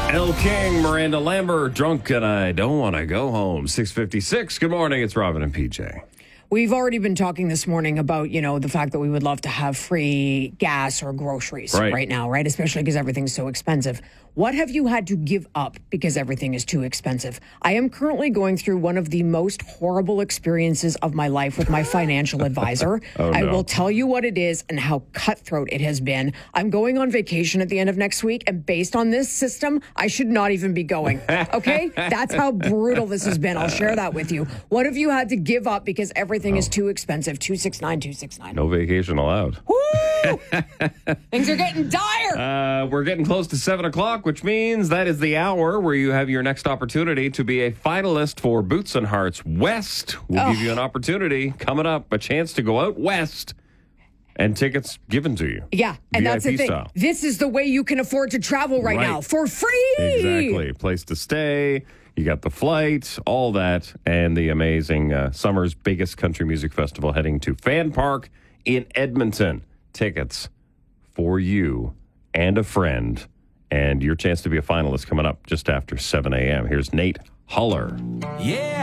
Elle King, Miranda Lambert, drunk and I don't want to go home. 6:56. Good morning. It's Robin and PJ. We've already been talking this morning about, the fact that we would love to have free gas or groceries right now, right? Especially because everything's so expensive. What have you had to give up because everything is too expensive? I am currently going through one of the most horrible experiences of my life with my financial advisor. Oh, no. I will tell you what it is and how cutthroat it has been. I'm going on vacation at the end of next week, and based on this system, I should not even be going. Okay? That's how brutal this has been. I'll share that with you. What have you had to give up because everything is too expensive? 269-269. No vacation allowed. Woo! Things are getting dire. We're getting close to 7 o'clock, which means that is the hour where you have your next opportunity to be a finalist for Boots and Hearts West. We'll give you an opportunity coming up, a chance to go out west and tickets given to you. Yeah, and that's the thing. Style. This is the way you can afford to travel right now for free. Exactly. Place to stay. You got the flight, all that, and the amazing summer's biggest country music festival heading to Fan Park in Edmonton. Tickets for you and a friend, and your chance to be a finalist coming up just after 7 a.m. Here's Nate Huller. Yeah.